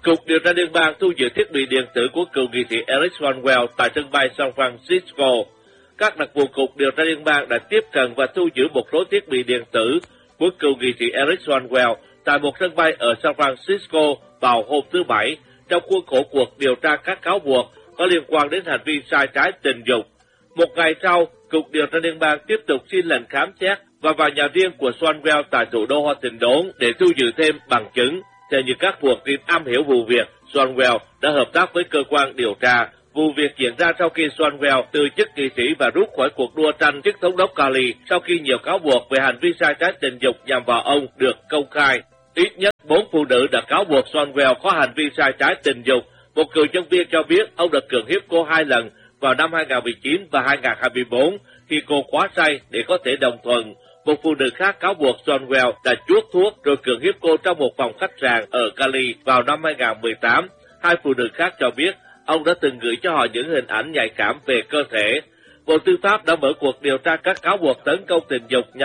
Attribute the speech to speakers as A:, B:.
A: Cục điều tra liên bang thu giữ thiết bị điện tử của cựu nghị sĩ Eric Swalwell tại sân bay San Francisco. Các đặc vụ cục điều tra liên bang đã tiếp cận và thu giữ một số thiết bị điện tử của cựu nghị sĩ Eric Swalwell tại một sân bay ở San Francisco vào hôm thứ Bảy, trong khuôn khổ cuộc điều tra các cáo buộc có liên quan đến hành vi sai trái tình dục. Một ngày sau, Cục điều tra liên bang tiếp tục xin lệnh khám xét và vào nhà riêng của Swalwell tại thủ đô Washington để thu giữ thêm bằng chứng. Theo như các nguồn tin am hiểu vụ việc, Swalwell đã hợp tác với cơ quan điều tra. Vụ việc diễn ra sau khi Swalwell từ chức nghị sĩ và rút khỏi cuộc đua tranh chức thống đốc Cali sau khi nhiều cáo buộc về hành vi sai trái tình dục nhằm vào ông được công khai. Ít nhất 4 phụ nữ đã cáo buộc Swalwell có hành vi sai trái tình dục. Một cựu nhân viên cho biết ông đã cưỡng hiếp cô 2 lần vào năm 2019 và 2024 khi cô quá say để có thể đồng thuận. Một phụ nữ khác cáo buộc Swalwell đã chuốt thuốc rồi cưỡng hiếp cô trong một phòng khách sạn ở Cali vào năm 2018. 2 phụ nữ khác cho biết ông đã từng gửi cho họ những hình ảnh nhạy cảm về cơ thể. Bộ Tư pháp đã mở cuộc điều tra các cáo buộc tấn công tình dục nhằm